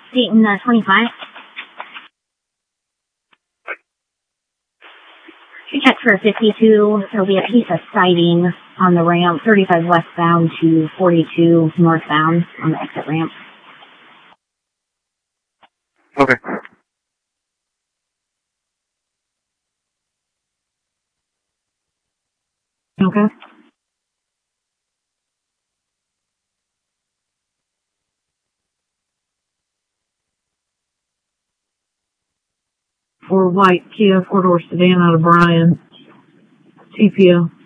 Dayton 25. Check for 52. There'll be a piece of siding on the ramp, 35 westbound to 42 northbound on the exit ramp. Okay. Okay. Or white Kia four-door sedan out of Bryan. TPO.